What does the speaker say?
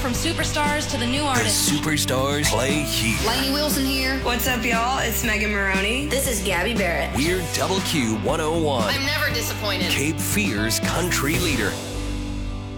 from superstars to the new The artists. superstars play here. Lainey Wilson here. What's up, y'all? It's Megan Maroney. This is Gabby Barrett. We're Double Q 101. I'm never disappointed. Cape Fear's country leader.